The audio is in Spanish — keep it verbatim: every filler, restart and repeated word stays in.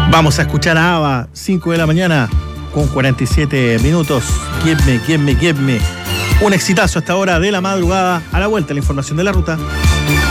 Vamos a escuchar a ABBA, cinco de la mañana con cuarenta y siete minutos. Give me, give me, give me. Un exitazo a esta hora de la madrugada. A la vuelta, la información de la ruta.